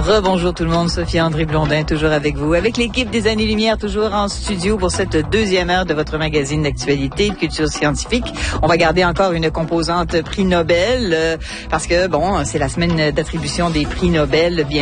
Rebonjour tout le monde, Sophie André Blondin, toujours avec vous, avec l'équipe des Années-Lumière, toujours en studio pour cette deuxième heure de votre magazine d'actualité de culture scientifique. On va garder encore une composante prix Nobel, parce que, bon, c'est la semaine d'attribution des prix Nobel, bien